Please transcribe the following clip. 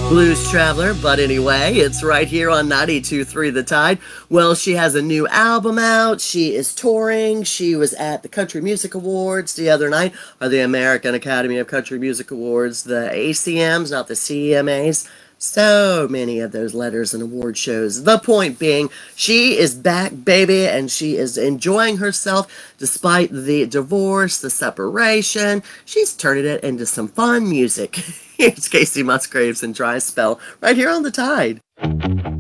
Blues Traveler, but anyway, it's right here on 92.3 The Tide. Well, she has a new album out. She is touring. She was at the Country Music Awards the other night, or the American Academy of Country Music Awards, the ACMs, not the CMAs. So many of those letters and award shows. The point being, she is back, baby, and she is enjoying herself despite the divorce, the separation. She's turning it into some fun music. Here's Casey Musgraves and Dry Spell right here on The Tide.